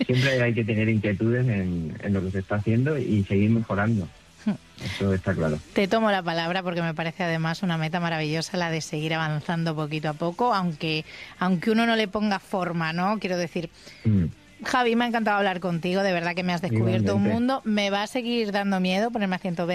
siempre hay que tener inquietudes en lo que se está haciendo y seguir mejorando. Eso está claro. Te tomo la palabra porque me parece además una meta maravillosa la de seguir avanzando poquito a poco, aunque uno no le ponga forma, ¿no? Quiero decir, Javi, me ha encantado hablar contigo, de verdad que me has descubierto un Igualmente. mundo. Me va a seguir dando miedo ponerme a 120